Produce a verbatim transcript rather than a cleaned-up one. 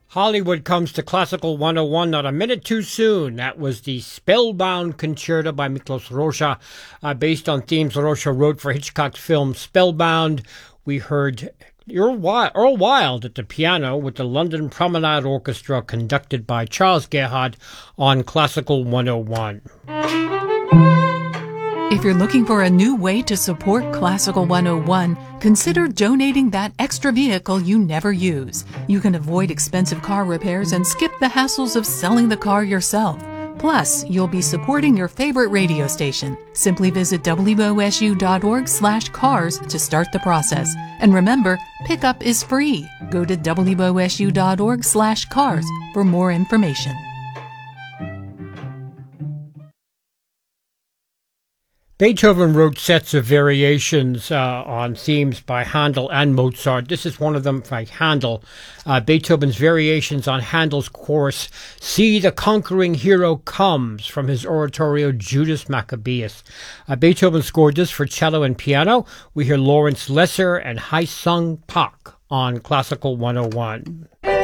Hollywood comes to Classical one oh one not a minute too soon. That was the Spellbound Concerto by Miklos Rozsa, uh, based on themes Rozsa wrote for Hitchcock's film Spellbound. We heard Earl Wild at the piano with the London Promenade Orchestra conducted by Charles Gerhard on Classical one oh one. If you're looking for a new way to support Classical one oh one, consider donating that extra vehicle you never use. You can avoid expensive car repairs and skip the hassles of selling the car yourself. Plus, you'll be supporting your favorite radio station. Simply visit W O S U dot org slash cars to start the process. And remember, pickup is free. Go to W O S U dot org slash cars for more information. Beethoven wrote sets of variations uh, on themes by Handel and Mozart. This is one of them by Handel. Uh, Beethoven's variations on Handel's chorus, "See the Conquering Hero Comes," from his oratorio Judas Maccabeus. Uh, Beethoven scored this for cello and piano. We hear Lawrence Lesser and Haesung Pak on Classical one oh one.